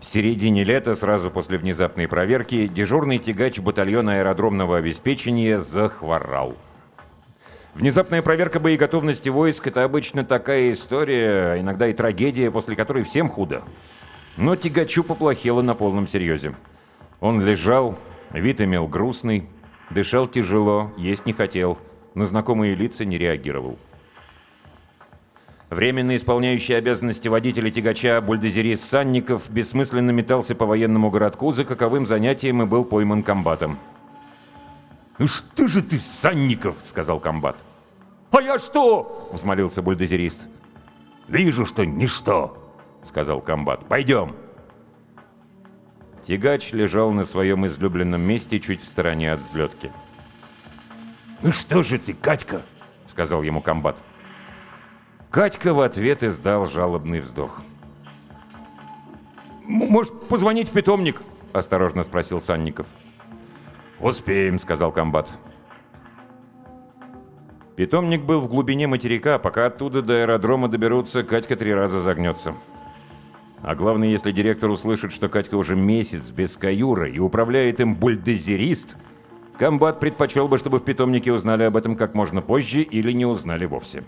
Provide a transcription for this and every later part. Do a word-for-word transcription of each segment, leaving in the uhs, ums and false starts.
середине лета, сразу после внезапной проверки, дежурный тягач батальона аэродромного обеспечения захворал. Внезапная проверка боеготовности войск – это обычно такая история, а иногда и трагедия, после которой всем худо. Но тягачу поплохело на полном серьезе. Он лежал, вид имел грустный, дышал тяжело, есть не хотел, на знакомые лица не реагировал. Временно исполняющий обязанности водителя тягача бульдозерист Санников бессмысленно метался по военному городку, за каковым занятием и был пойман комбатом. «Ну что же ты, Санников?» — сказал комбат. «А я что?» — взмолился бульдозерист. «Вижу, что ничто», — сказал комбат. «Пойдем». Тягач лежал на своем излюбленном месте чуть в стороне от взлетки. «Ну что же ты, Катька?» — сказал ему комбат. Катька в ответ издал жалобный вздох. «Может, позвонить в питомник?» — осторожно спросил Санников. «Успеем», — сказал комбат. Питомник был в глубине материка, пока оттуда до аэродрома доберутся, Катька три раза загнется. А главное, если директор услышит, что Катька уже месяц без каюра и управляет им бульдозерист, комбат предпочел бы, чтобы в питомнике узнали об этом как можно позже или не узнали вовсе.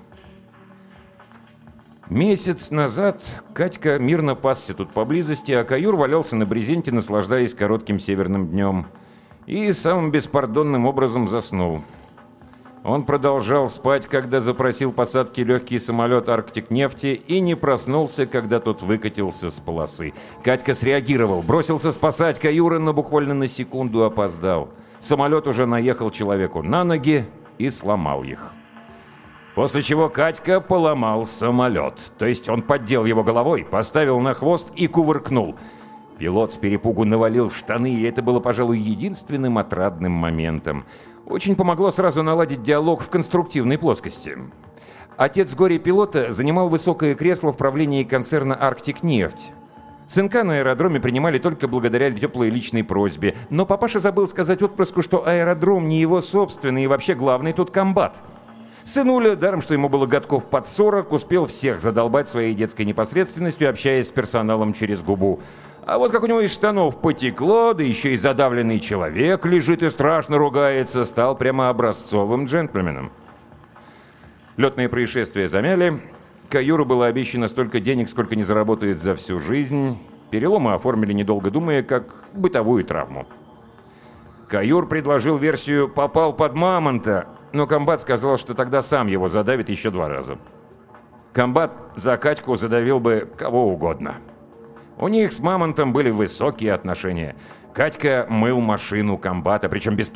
Месяц назад Катька мирно пасся тут поблизости, а каюр валялся на брезенте, наслаждаясь коротким северным днем, и самым беспардонным образом заснул. Он продолжал спать, когда запросил посадки легкий самолет «Арктик-нефти» и не проснулся, когда тот выкатился с полосы. Катька среагировал, бросился спасать каюра, но буквально на секунду опоздал. Самолет уже наехал человеку на ноги и сломал их. После чего Катька поломал самолет. То есть он поддел его головой, поставил на хвост и кувыркнул. Пилот с перепугу навалил в штаны, и это было, пожалуй, единственным отрадным моментом. Очень помогло сразу наладить диалог в конструктивной плоскости. Отец горе-пилота занимал высокое кресло в правлении концерна «Арктик-нефть». Сынка на аэродроме принимали только благодаря теплой личной просьбе, но папаша забыл сказать отпрыску, что аэродром не его собственный, и вообще главный тут комбат. Сынуля, даром что ему было годков под сорок, успел всех задолбать своей детской непосредственностью, общаясь с персоналом через губу. А вот как у него из штанов потекло, да еще и задавленный человек лежит и страшно ругается, стал прямо образцовым джентльменом. Летные происшествия замяли. Каюру было обещано столько денег, сколько не заработает за всю жизнь. Переломы оформили, недолго думая, как бытовую травму. Каюр предложил версию «попал под мамонта», но комбат сказал, что тогда сам его задавит еще два раза. Комбат за Катьку задавил бы кого угодно. У них с мамонтом были высокие отношения. Катька мыл машину комбата, причем бесплатно.